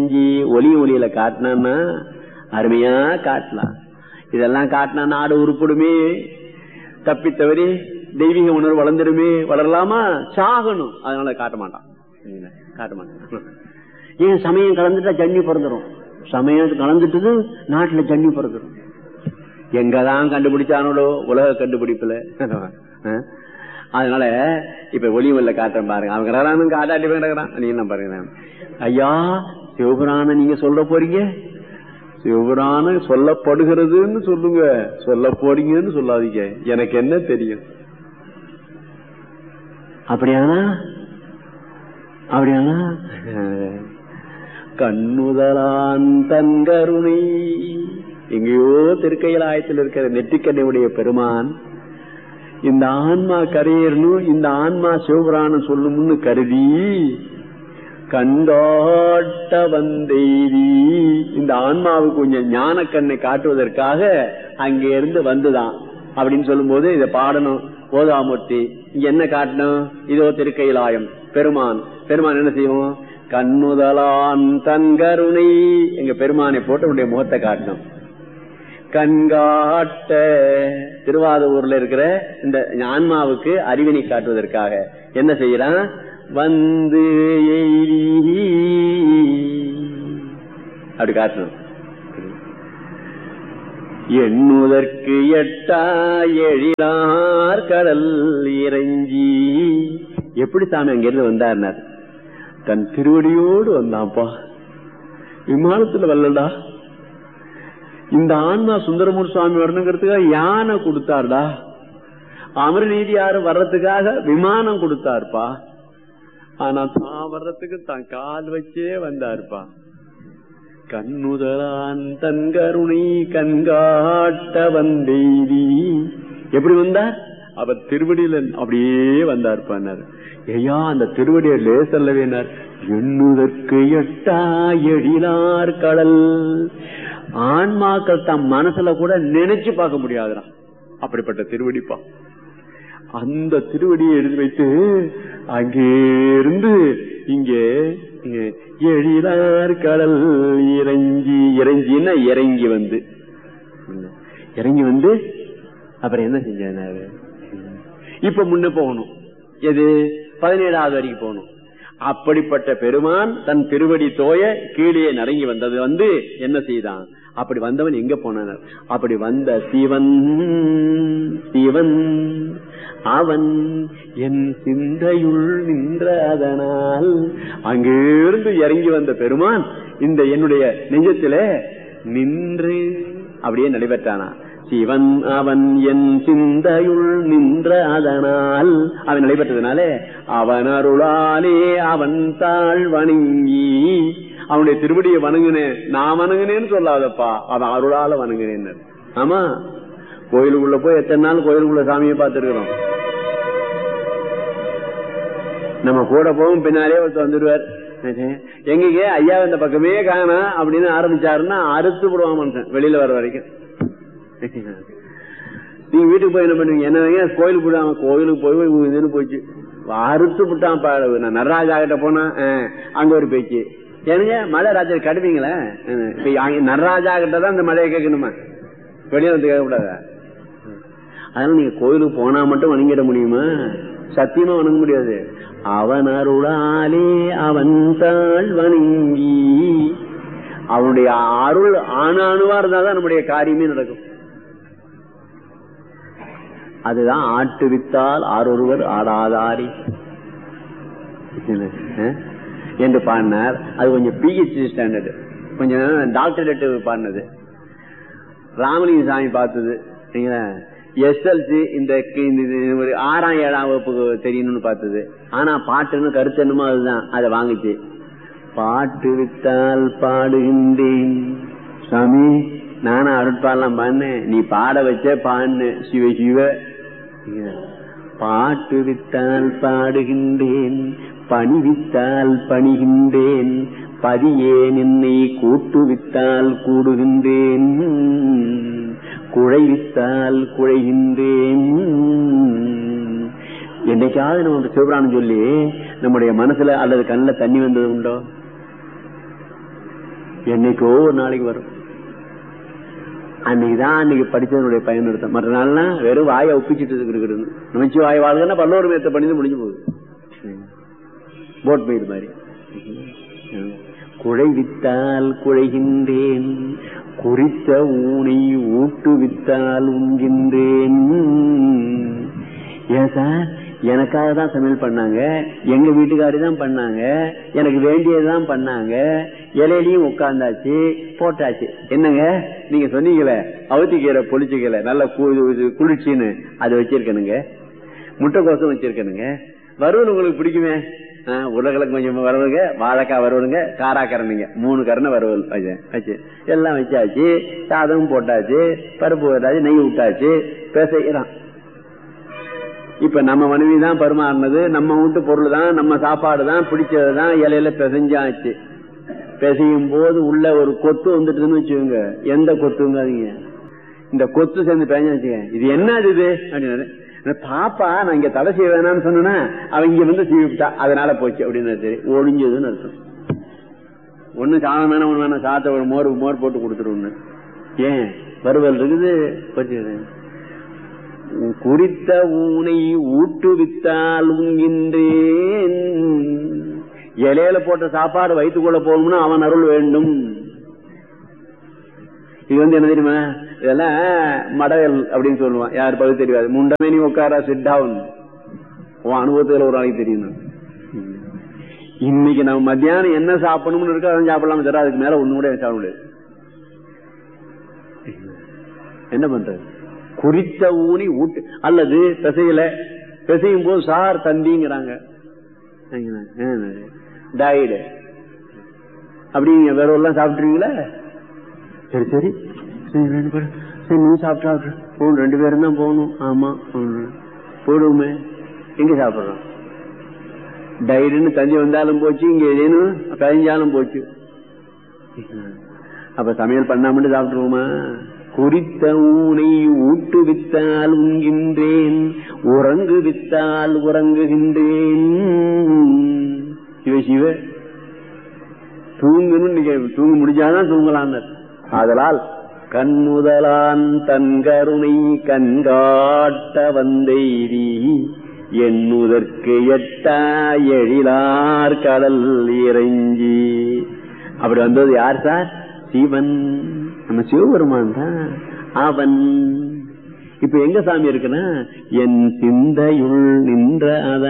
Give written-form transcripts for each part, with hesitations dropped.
ஒலி ஒலியில காட்டினா அருமையா காட்டலாம். இதெல்லாம் காட்டினா நாடு உருப்படுமே, தப்பி தவறி தெய்வீக உணர்வு வளர்ந்துடுமே. வளரலாமா? சாகணும். அதனால காட்ட மாட்டான், காட்ட மாட்டான். ஏன் சமயம் கலந்துட்டா ஜன்னி பிறந்துடும். சமயம் கலந்துட்டது நாட்டுல ஜன்னி பிறந்துடும். எங்கதான் கண்டுபிடிச்சானோ உலக கண்டுபிடிப்புல. அதனால இப்ப ஒலி ஒல்ல காட்டுறேன் பாருங்க. அவங்க காட்டாட்டி கிடக்குறான். நீ என்ன பாருங்க, ஐயா சிவபுராணம் நீங்க சொல்ல போறீங்க, சிவபுராணம் சொல்லப்படுகிறதுன்னு சொல்லுங்க, சொல்ல போறீங்கன்னு சொல்லாதீங்க, எனக்கு என்ன தெரியும். அப்படியானா அப்படியானா கண்ணுதலான் தன் கருணை. எங்கேயோ திருக்கையிலாயத்தில் இருக்கிற நெற்றிக்கண்ணையுடைய பெருமான் இந்த ஆன்மா கரையேறணும், இந்த ஆன்மா சிவபுராணம் சொல்லும்னு கருதி கண்டாட்ட வந்தெய்தி இந்த ஆன்மாவுக்கு கொஞ்சம் ஞான கண்ணை காட்டுவதற்காக அங்கே இருந்து வந்துதான் அப்படின்னு சொல்லும் போது இதை பாடணும். ஓதாமூர்த்தி இங்க என்ன காட்டணும்? இதோ திருக்கையிலாயம் பெருமான். பெருமான் என்ன செய்வோம்? கண்ணுதலான் தன் கருணை. எங்க பெருமானை போட்டு உடைய முகத்தை காட்டணும். கண்காட்ட திருவாதூர்ல இருக்கிற இந்த ஆன்மாவுக்கு அறிவினை காட்டுவதற்காக என்ன செய்யறான்? வந்து அப்படி காட்டணும். எண்ணுதற்கு எட்டா எழிலார் கடல் இறைஞ்சி. எப்படி சாமி அங்கிருந்து வந்தார்? தன் திருவடியோடு வந்தான்ப்பா. விமானத்துல வரலடா. இந்த ஆன்மா சுந்தரமூர் சுவாமி வரணுங்கிறதுக்காக யானை கொடுத்தார்டா. அமரநீதி யாரும் வர்றதுக்காக விமானம் கொடுத்தாருப்பா. ஆனா தான் வர்றதுக்கு தான் கால் வச்சே வந்தாருப்பா. கண்ணுதலான் தன் கருணை கண்காட்ட வந்தெய்தி. எப்படி வந்தார்? அவர் திருவடியில அப்படியே வந்தாருப்பார். ஐயா அந்த திருவடியை லேசல்லவேனார். எண்ணுதற்கு எட்டா எழிலார் கடல். ஆன்மாக்கள் தம் மனசுல கூட நினைச்சு பார்க்க முடியாதுடா, அப்படிப்பட்ட திருவடிப்பா. அந்த திருவடியை எடுத்து வைத்து அங்கே இருந்து இங்கே எழிலார் கடல் இறங்கி. இறங்கின்னா இறங்கி வந்து அப்புறம் என்ன செஞ்சாரு? இப்ப முன்ன போகணும். எது? 17வது வரைக்கும் போகணும். அப்படிப்பட்ட பெருமான் தன் திருவடி தோய கீழே நரங்கி வந்தது வந்து என்ன செய்தான்? அப்படி வந்தவன் எங்க போனான்? அப்படி வந்த சிவன் சிவன் அவன் என் சிந்தையுள் நின்ற அதனால் அங்கிருந்து இறங்கி வந்த பெருமான் இந்த என்னுடைய நெஞ்சத்தில நின்று அப்படியே நடைபெற்றானா. சிவன் அவன் என் சிந்தையுள் நின்ற அதனால் அவன் நடைபெற்றதுனாலே அவன் அருளாலே அவன் தாழ் வணங்கி. அவனுடைய திருவடியை வணங்குனேன், நான் வணங்குனேன்னு சொல்லாதப்பா, அவன் அருளால வணங்குனேன். ஆமா, கோயிலுக்குள்ள போய் எத்தனை நாள் கோயிலுக்குள்ள சாமியை பார்த்திருக்கிறோம். நம்ம கூட போகும் பின்னாலே ஒருத்தர் வந்துடுவார். எங்க ஐயா இந்த பக்கமே காணா அப்படின்னு ஆரம்பிச்சாருன்னா அறுத்து விடுவான் மனுஷன் வெளியில வர வரைக்கும். நீங்க வீட்டுக்கு போய் என்ன பண்ணுவீங்க? என்ன கோயிலுக்கு போடுவாங்க, கோயிலுக்கு போய் இதுன்னு போச்சு அறுத்து விட்டான். நான் நடராஜா கிட்ட போனா அங்க ஒரு பேச்சு, ஏனுங்க மலை ராஜா கடுவீங்களே, நடராஜா கிட்டதான் இந்த மலையை கேட்கணுமா, வெளியே வந்து கேட்கக்கூடாதா? அதனால நீங்க கோயிலுக்கு போனா மட்டும் வணங்கிட முடியுமா? சத்தியமா வணங்க முடியாது. அவன் அருளாலே அவன் தாழ் வணங்கி. அவனுடைய அருள் ஆணாணுவா இருந்தாதான் நம்முடைய காரியமே நடக்கும். அதுதான் ஆட்டுவித்தால் ஆரொருவர் ஆடாதாரி என்று பாடினார். அது கொஞ்சம் பிஹெச்டி ஸ்டாண்டர்டு, கொஞ்சம் டாக்டரேட் பாடினது. ராமலிங்க சாமி பார்த்தது எஸ்எல்சி இந்த 6ஆம் 7ஆம் வகுப்புக்கு தெரியணும்னு பார்த்தது. ஆனா பாட்டுன்னு கருத்து என்னமோ அதுதான், அதை வாங்கிச்சு. பாட்டு வித்தால் பாடுகின்றேன் சாமி, நானும் அருட்பாடலாம் பாடினேன், நீ பாட வச்ச பாடு சிவ சிவ. பாட்டு வித்தால் பாடுகின்றேன், பணி வித்தால் பணிகின்றேன், பதியேன் என்னை கூட்டுவித்தால் கூடுகின்றேன், குழைவித்தால் குழைகின்றேன். என்னைக்காவது நம்ம சிவபுராணம் சொல்லி நம்முடைய மனசுல அல்லது கண்ணில் தண்ணி வந்தது உண்டோ? என்னைக்கோ ஒரு நாளைக்கு வரும். அன்னைக்குதான் அன்னைக்கு படிச்சதனுடைய பயன் எடுத்தோம். மற்ற நாள்னா வெறும் வாயை ஒப்பிச்சுட்டு இருக்கிறது. நமச்சி வாய் வாழ்க்கை பல்லோரு மேத்த பண்ணி முடிஞ்சு போகுது. போட் பயிர் மாதிரி. குழைவித்தால் குழைகின்றேன், குறித்த ஊனை ஊட்டுவித்தால் உண்கின்றேன். ஏன் சார், எனக்காக தான் சமையல் பண்ணாங்க, எங்க வீட்டுக்காரி தான் பண்ணாங்க, எனக்கு வேண்டியதுதான் பண்ணாங்க, இலையிலையும் உட்கார்ந்தாச்சு போட்டாச்சு. என்னங்க நீங்க சொன்னீங்களே அவுத்திக்கீரை பொளிச்சுக்கல நல்ல குளிர்ச்சின்னு அது வச்சிருக்கணுங்க, முட்டைக்கோசம் வச்சிருக்கணுங்க, வறுவல் உங்களுக்கு பிடிக்குமே, உருளைக்கிழங்கு கொஞ்சம் வறுவலுங்க, வாழைக்காய் வறுவலுங்க, காராக்கரணுங்க, 3 கரணை வறுவல் வச்சு எல்லாம் வச்சாச்சு. சாதமும் போட்டாச்சு, பருப்பு போட்டாச்சு, நெய் விட்டாச்சு, பேசுறான். இப்ப நம்ம மனைவி தான் பரிமாறினது, நம்ம வீட்டு பொருள் தான், நம்ம சாப்பாடு தான், பிடிச்சதுதான், இலையில பிசைஞ்சாச்சு. பிசையும் போது உள்ள ஒரு கொத்து வந்துட்டுன்னு வச்சுக்கோங்க. எந்த கொத்துங்காதீங்க, இந்த கொத்து சேர்ந்து பேஞ்சா வச்சுக்க, இது என்ன இது அப்படின்னு. பாப்பா நான் இங்க தடை செய்ய வேணாம்னு சொன்னா அவன் இங்க வந்து சீவிட்டா, அதனால போச்சு அப்படின்னு. சரி, ஒழிஞ்சதுன்னு அர்த்தம். ஒண்ணு சாதம் வேணா ஒண்ணு வேணா, சாத்த ஒரு மோர் போட்டு கொடுத்துருவோன்னு. ஏன் வறுவல் இருக்குது பச்சு. குறித்த ஊனை ஊட்டுவித்தால் உண்கின்றேன். இலையில போட்ட சாப்பாடு வயிற்றுக்குள்ள போகணும்னா அவன் அருள் வேண்டும். இது என்ன தெரியுமா, இதெல்லாம் மடல் அப்படின்னு சொல்லுவான். யார் பகுதி தெரியாது. முண்டமே நீ உட்காரா, சிட் டவுன். உன் அனுபவத்துல ஒரு நாளைக்கு தெரியும். இன்னைக்கு நம்ம மத்தியானம் என்ன சாப்பிடணும்னு இருக்கோ அதான் சாப்பிடலாம் சார். அதுக்கு மேல ஒண்ணு கூட சாப்பிட முடியாது. என்ன பண்றது? குறித்த ஊனி ஊட்டு அல்லது பிசையில பிசையும் போது சார் தந்திங்கிறாங்க. டைடு அப்படி வேற எல்லாம் சாப்பிட்டுருவீங்களா? சரி சரி சரி, நீ சாப்பிட்டா 2 பேரும் தான் போகணும். ஆமா போடுவோமே, எங்க சாப்பிடுறோம்? டைடுன்னு தந்தி வந்தாலும் போச்சு, இங்க ஏதேனும் பதிஞ்சாலும் போச்சு. அப்ப சமையல் பண்ணாமட்டு சாப்பிட்டுருவோமா? குறித்த ஊனை ஊட்டுவித்தால் உண்கின்றேன், உறங்கு வித்தால் உறங்குகின்றேன். சிவ சிவ தூங்கணும். நீங்க தூங்க முடிஞ்சாதான் தூங்கலாம். ஆதலால் கண்முதலான் தன் கருணை கண்காட்ட வந்தெய்தி எண்ணுதற்கு எட்டா எழிலார் கடல் இறைஞ்சி. அப்படி வந்தது யார் சார்? சிவன், நம்ம சிவபெருமான் தான். அவன் இப்ப எங்க சாமி இருக்குன்னா, என் சிந்தையுள் நின்ற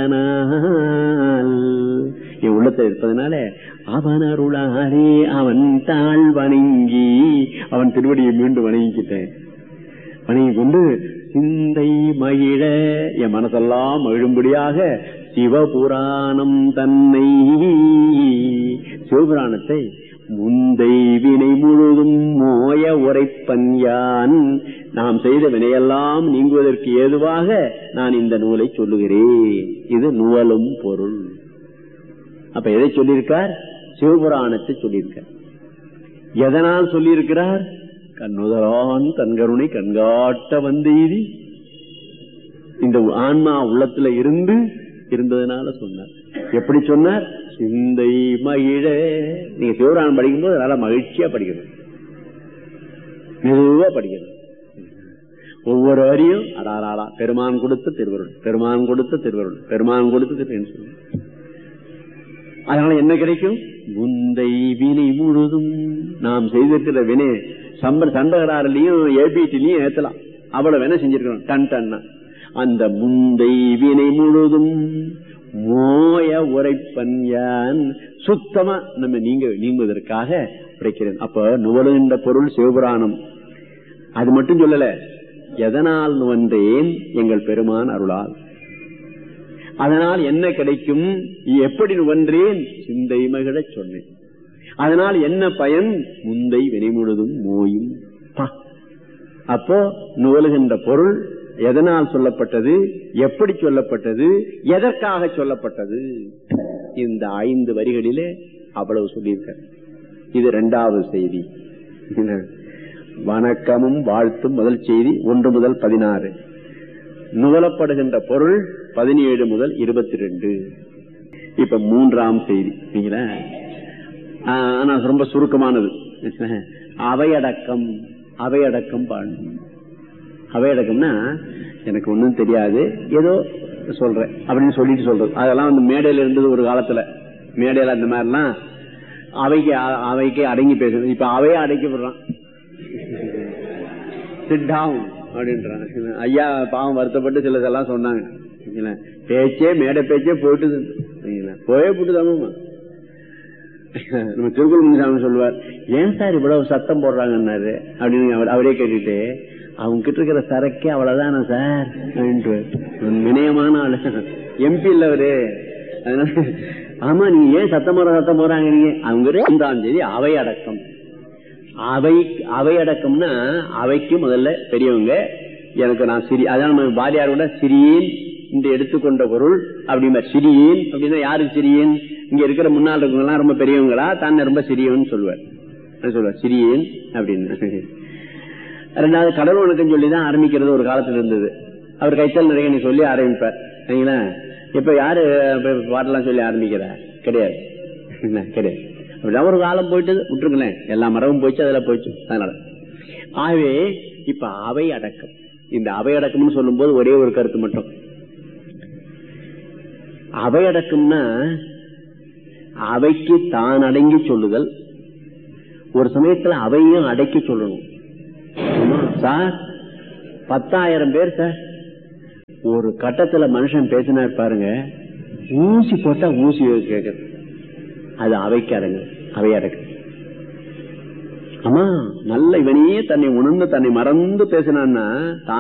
அதனால், என் உள்ளத்தில் இருப்பதனால அவன் அருளாரே அவன் தாழ் வணங்கி, அவன் திருவடியை மீண்டும் வணங்கிக்கிட்டேன். வணங்கி கொண்டு சிந்தை மகிழ, என் மனசெல்லாம் மகிழும்படியாக சிவபுராணம் தன்னை, சிவபுராணத்தை முந்தை வினை முழுதும் மோய உரைப்பன் யான், நாம் செய்த வினையெல்லாம் நீங்குவதற்கு ஏதுவாக நான் இந்த நூலை சொல்லுகிறேன். இது நூலும் பொருள். அப்ப எதை சொல்லியிருக்கார்? சிவபுராணத்தை சொல்லியிருக்கார். எதனால் சொல்லியிருக்கிறார்? கண்ணுதலான் கண்கருணை கண்காட்ட வந்தெய்தி, இந்த ஆன்மா உள்ளத்துல இருந்ததுனால சொன்னார். எப்படி சொன்னார்? சிந்தை மகிழ. நீங்க சிவபுராணம் படிக்கும் போது அதனால மகிழ்ச்சியா படிக்கணும், மெதுவா படிக்கணும். ஒவ்வொரு வரியும் அடாராடா பெருமான் கொடுத்த திருவருள், பெருமான் கொடுத்த திருவருள், பெருமான் கொடுத்த திருவருள். அதனால என்ன கிடைக்கும்? முந்தை வினை முழுதும் நாம் செய்திருக்கிற வினை சண்டகடாரிலையும் ஏபிடிலையும் ஏத்தலாம். அவ்வளவு வேணா செஞ்சிருக்கணும் டன் டன்னா. அந்த முந்தை வினை முழுதும் மோய உரைப்பன் யான், சுத்தமா நம்ம நீங்குவதற்காக உரைக்கிறேன். அப்ப நுவலுகின்ற பொருள் சிவபுராணம். அது மட்டும் சொல்லல, எதனால் நுவன்றேன்? எங்கள் பெருமான் அருளால். அதனால் என்ன கிடைக்கும்? எப்படி நுவன்றேன்? சிந்தை மகிழ சொன்னேன். அதனால் என்ன பயன்? முந்தை வினை முழுதும் மோயும். அப்போ நுவலுகின்ற பொருள் எதனால் சொல்லப்பட்டது, எப்படி சொல்லப்பட்டது, எதற்காக சொல்லப்பட்டது, இந்த 5 வரிகளிலே அவ்வளவு சொல்லியிருக்க. இது 2வது செய்தி. வணக்கமும் வாழ்த்தும் முதல் செய்தி 1 முதல் 16. நுவலப்படுகின்ற பொருள் 17 முதல் 22. இப்ப 3ஆம் செய்தி. ஆனா ரொம்ப சுருக்கமானது. அவையடக்கம், அவையடக்கம் பாடணும். அவையடக்கம்னா எனக்கு ஒன்னும் தெரியாது, ஏதோ சொல்றேன் அப்படின்னு சொல்லிட்டு சொல்றது. அதெல்லாம் வந்து மேடையில இருந்தது ஒரு காலத்துல. மேடையில அந்த மாதிரிலாம் அவைக்கு அடங்கி பேசுறது. இப்ப அவையே அடக்கிவிடுறான், சிட் டவுன் அப்படின்றான். ஐயா பாவம் வருத்தப்பட்டு சிலதெல்லாம் சொன்னாங்க. பேச்சே மேடை பேச்சே போயிட்டு போயே போட்டுதாமா. நம்ம திருக்குறள் முனிசாமி சொல்லுவார், ஏன் சார் இவ்வளவு சத்தம் போடுறாங்கன்னாரு அப்படின்னு அவரே கேட்டுட்டு, அவங்க கிட்ட இருக்கிற சரக்கே அவ்வளவுதானா சார் அப்படின்ட்டு. வினயமான ஆளு, எம்பி இல்ல அவரு. அதனால ஆமா நீங்க ஏன் சத்தம் போடுறாங்க நீங்க. அவங்க 5ஆம் தேதி அவை அடக்கம். அவை அடக்கம்னா அவைக்கு முதல்ல பெரியவங்க, எனக்கு நான் சிறி, அதான் நம்ம பாலியார் கூட சிறியேன் என்று எடுத்துக்கொண்ட பொருள் அப்படின்னா சிறியேன் அப்படின்னா யாருக்கு சிறியேன், இங்க இருக்கிற முன்னாள் இருக்கவங்கலாம் ரொம்ப பெரியவங்களா, தான் ரொம்ப சிறியவன் சொல்லுவார். சிறியேன் அப்படின்னு. ரெண்டாவது கடவுள் வணக்கம் சொல்லிதான் ஆரம்பிக்கிறது ஒரு காலத்துல இருந்தது. அவர் கைத்தல் நிறைய சொல்லி ஆரம்பிப்பார். சரிங்களா? இப்ப யாரு பாட்டெல்லாம் சொல்லி ஆரம்பிக்கிற கிடையாது, கிடையாது. அப்படிதான் ஒரு காலம் போயிட்டு விட்டுருங்களேன், எல்லா மரமும் போயிடுச்சு, அதெல்லாம் போயிடுச்சு. அதனால ஆகவே இப்ப அவை அடக்கம். இந்த அவை அடக்கம்னு சொல்லும் போது ஒரே ஒரு கருத்து மட்டும். அவை அடக்கம்னா அவைக்கு தான் அடங்கி சொல்லுதல், ஒரு சமயத்துல அவையும் அடக்கி சொல்லணும். சார் 10,000 பேர் சார், ஒரு கட்டத்துல மனுஷன் பேசினார் பாருங்க, ஊசி போட்டா ஊசி கேட்குது, அது அவைக்கு அடங்கு, அவை அடக்கு. ஆமா நல்ல இவனையே தன்னை உணர்ந்து தன்னை மறந்து பேசினான்னா